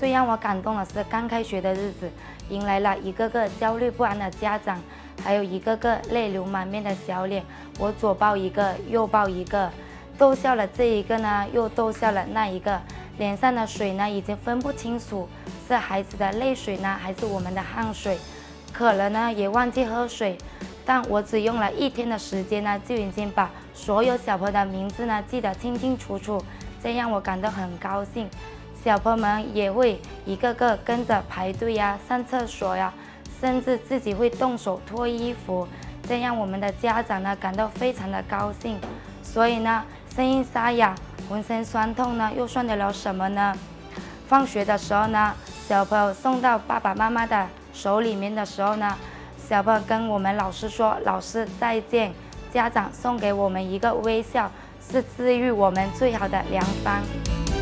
最让我感动的是，刚开学的日子，迎来了一个个焦虑不安的家长，还有一个个泪流满面的小脸。我左抱一个，右抱一个，逗笑了这一个呢，又逗笑了那一个，脸上的水呢，已经分不清楚是孩子的泪水呢，还是我们的汗水。渴了呢，也忘记喝水。但我只用了1天的时间呢，就已经把所有小朋友的名字呢记得清清楚楚，这让我感到很高兴。小朋友们也会一个个跟着排队呀、上厕所呀，甚至自己会动手脱衣服，这让我们的家长呢感到非常的高兴。所以呢，声音沙哑、浑身酸痛呢，又算得了什么呢？放学的时候呢，小朋友送到爸爸妈妈的手里面的时候呢，小朋友跟我们老师说：“老师再见。”家长送给我们一个微笑，是治愈我们最好的良方。